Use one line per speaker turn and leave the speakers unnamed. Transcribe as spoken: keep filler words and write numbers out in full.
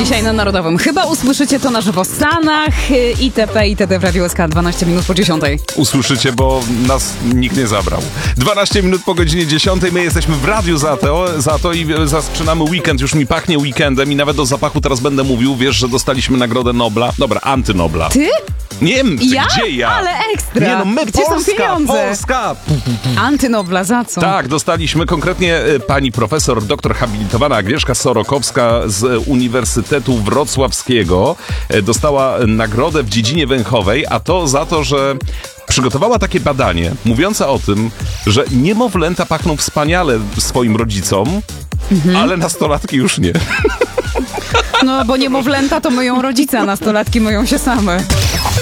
Dzisiaj na Narodowym. Chyba usłyszycie to na żywo w Stanach, itp. itd. w Radiu S K dwanaście minut po dziesiątej.
Usłyszycie, bo nas nikt nie zabrał. dwanaście minut po godzinie dziesiątej. My jesteśmy w radiu za to, za to i zaczynamy weekend. Już mi pachnie weekendem i nawet o zapachu teraz będę mówił. Wiesz, że dostaliśmy Nagrodę Nobla. Dobra, antynobla.
Ty?
Nie wiem,
Ja?
gdzie ja?
Ale ekstra.
Nie no, my,
Gdzie
Polska,
są pieniądze?
Polska.
Antynobla, za co?
Tak, dostaliśmy konkretnie e, pani profesor, doktor habilitowana Agnieszka Sorokowska z Uniwersytetu Wrocławskiego e, dostała nagrodę w dziedzinie węchowej, a to za to, że przygotowała takie badanie mówiące o tym, że niemowlęta pachną wspaniale swoim rodzicom, mhm. ale nastolatki już nie.
No, bo niemowlęta to myją rodzice, a nastolatki myją się same.